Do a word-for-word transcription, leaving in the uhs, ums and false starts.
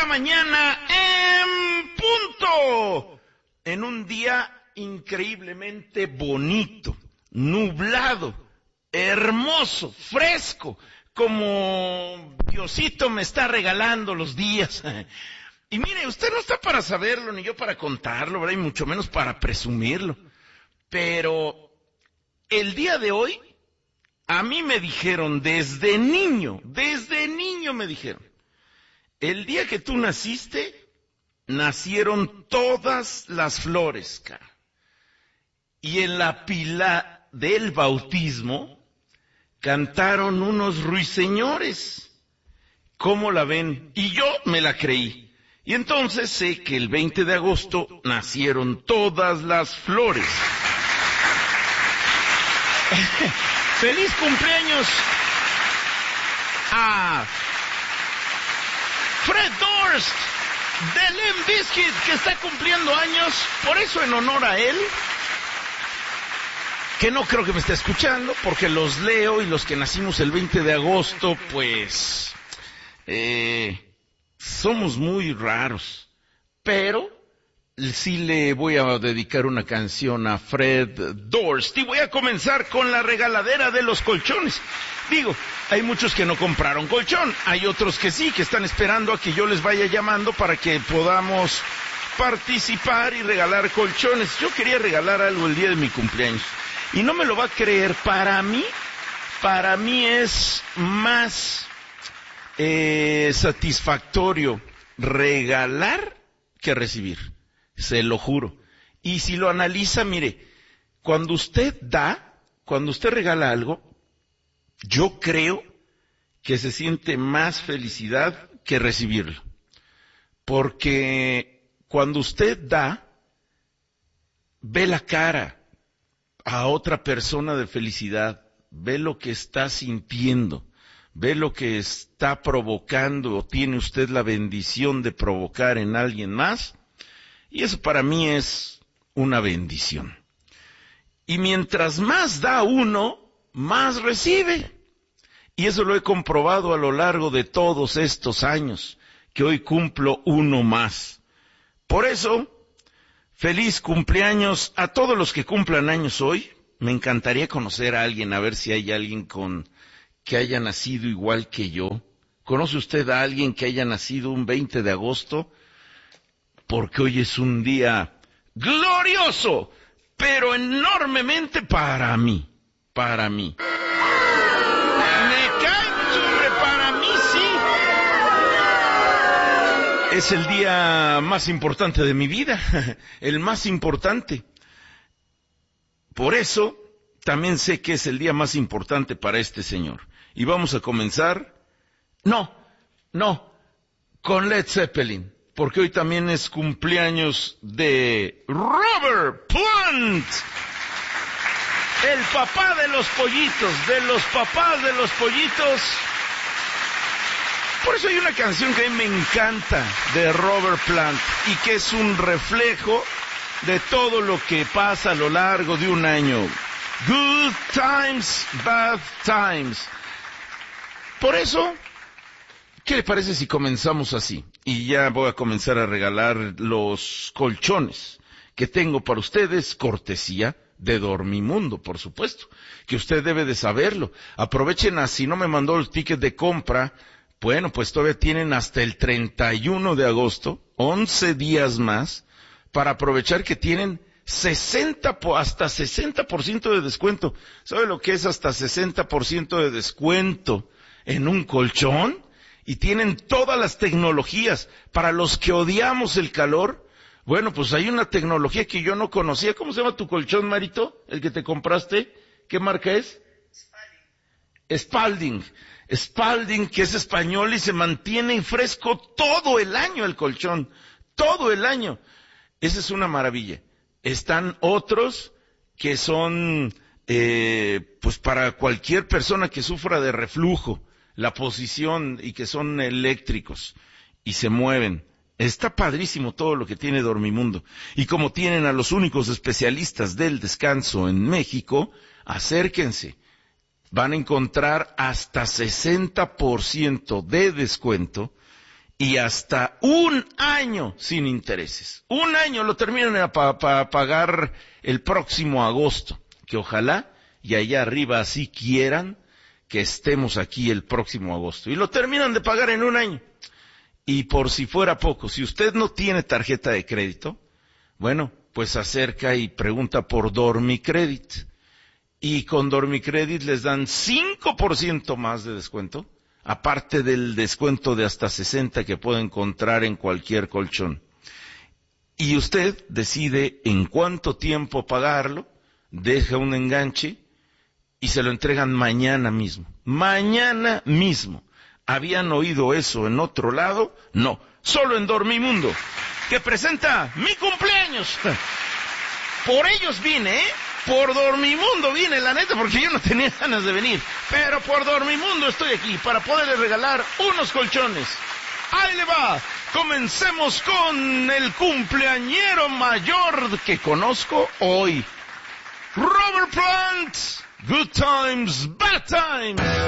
la mañana en punto. En un día increíblemente bonito, nublado, hermoso, fresco, como Diosito me está regalando los días. Y mire, usted no está para saberlo, ni yo para contarlo, ¿verdad? Y mucho menos para presumirlo. Pero el día de hoy, a mí me dijeron desde niño, desde niño me dijeron, el día que tú naciste, nacieron todas las flores, cara. Y en la pila del bautismo cantaron unos ruiseñores. ¿Cómo la ven? Y yo me la creí. Y entonces sé que el veinte de agosto nacieron todas las flores. ¡Feliz cumpleaños a Fred Durst de Limp Bizkit, que está cumpliendo años? Por eso, en honor a él, que no creo que me esté escuchando, porque los leo y los que nacimos el veinte de agosto, pues, eh, somos muy raros. Pero sí le voy a dedicar una canción a Fred Durst y voy a comenzar con la regaladera de los colchones. Digo, hay muchos que no compraron colchón, hay otros que sí, que están esperando a que yo les vaya llamando para que podamos participar y regalar colchones. Yo quería regalar algo el día de mi cumpleaños y no me lo va a creer, para mí, para mí es más eh, satisfactorio regalar que recibir. Se lo juro. Y si lo analiza, mire, cuando usted da, cuando usted regala algo, yo creo que se siente más felicidad que recibirlo. Porque cuando usted da, ve la cara a otra persona de felicidad, ve lo que está sintiendo, ve lo que está provocando o tiene usted la bendición de provocar en alguien más. Y eso para mí es una bendición. Y mientras más da uno, más recibe. Y eso lo he comprobado a lo largo de todos estos años, que hoy cumplo uno más. Por eso, feliz cumpleaños a todos los que cumplan años hoy. Me encantaría conocer a alguien, a ver si hay alguien con que haya nacido igual que yo. ¿Conoce usted a alguien que haya nacido un veinte de agosto? Porque hoy es un día glorioso, pero enormemente para mí, para mí. Me cae, hombre, para mí sí. Es el día más importante de mi vida, el más importante. Por eso, también sé que es el día más importante para este señor. Y vamos a comenzar, no, no, con Led Zeppelin. Porque hoy también es cumpleaños de Robert Plant, el papá de los pollitos, de los papás de los pollitos. Por eso hay una canción que a mí me encanta de Robert Plant y que es un reflejo de todo lo que pasa a lo largo de un año. Good times, bad times. Por eso, ¿qué le parece si comenzamos así? Y ya voy a comenzar a regalar los colchones que tengo para ustedes, cortesía de Dormimundo, por supuesto, que usted debe de saberlo. Aprovechen, a, si no me mandó el ticket de compra, bueno, pues todavía tienen hasta el treinta y uno de agosto, once días más, para aprovechar que tienen sesenta, hasta sesenta por ciento de descuento. ¿Sabe lo que es hasta sesenta por ciento de descuento en un colchón? Y tienen todas las tecnologías. Para los que odiamos el calor, bueno, pues hay una tecnología que yo no conocía. ¿Cómo se llama tu colchón, Marito? ¿El que te compraste? ¿Qué marca es? Spalding. Spalding. Spalding, que es español y se mantiene fresco todo el año el colchón. Todo el año. Esa es una maravilla. Están otros que son, eh, pues para cualquier persona que sufra de reflujo. La posición y que son eléctricos y se mueven. Está padrísimo todo lo que tiene Dormimundo. Y como tienen a los únicos especialistas del descanso en México, acérquense. Van a encontrar hasta sesenta por ciento de descuento y hasta un año sin intereses. Un año lo terminan para pa pagar el próximo agosto, que ojalá y allá arriba así quieran que estemos aquí el próximo agosto. Y lo terminan de pagar en un año. Y por si fuera poco, si usted no tiene tarjeta de crédito, bueno, pues acerca y pregunta por Dormicredit. Y con Dormicredit les dan cinco por ciento más de descuento, aparte del descuento de hasta sesenta por ciento que puede encontrar en cualquier colchón. Y usted decide en cuánto tiempo pagarlo, deja un enganche y se lo entregan mañana mismo. Mañana mismo. ¿Habían oído eso en otro lado? No, solo en Dormimundo, que presenta mi cumpleaños. Por ellos vine, ¿eh? Por Dormimundo vine, la neta, porque yo no tenía ganas de venir. Pero por Dormimundo estoy aquí para poderle regalar unos colchones. ¡Ahí le va! Comencemos con el cumpleañero mayor que conozco hoy. Robert Plant, Good Times, Bad Times.